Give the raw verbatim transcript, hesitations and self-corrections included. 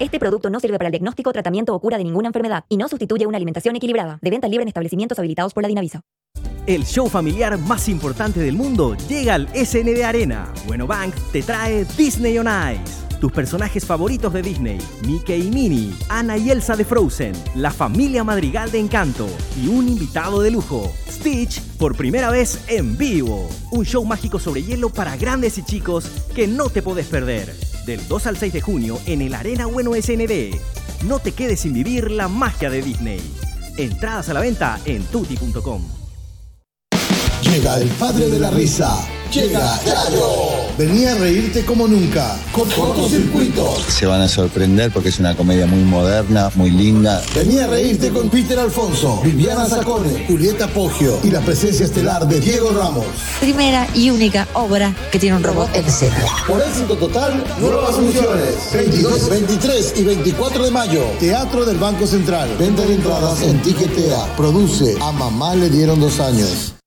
Este producto no sirve para el diagnóstico, tratamiento o cura de ninguna enfermedad y no sustituye una alimentación equilibrada. De venta libre en establecimientos habilitados por la Dinavisa. El show familiar más importante del mundo llega al S N D Arena. Bueno Bank te trae Disney on Ice. Tus personajes favoritos de Disney, Mickey y Minnie, Anna y Elsa de Frozen, la familia Madrigal de Encanto y un invitado de lujo, Stitch, por primera vez en vivo. Un show mágico sobre hielo para grandes y chicos que no te podés perder. Del dos al seis de junio en el Arena Bueno S N D. No te quedes sin vivir la magia de Disney. Entradas a la venta en tutti punto com. Llega el padre de la risa. Llega Yayo. Vení a reírte como nunca. Con Cortocircuito. Se van a sorprender porque es una comedia muy moderna, muy linda. Vení a reírte con Peter Alfonso, Viviana Zacone, Julieta Poggio y la presencia estelar de Diego Ramos. Primera y única obra que tiene un robot en escena. Por éxito total, nuevas funciones. veintidós, veintitrés y veinticuatro de mayo. Teatro del Banco Central. Venta de entradas en Tiquetea. Produce A Mamá le dieron dos años.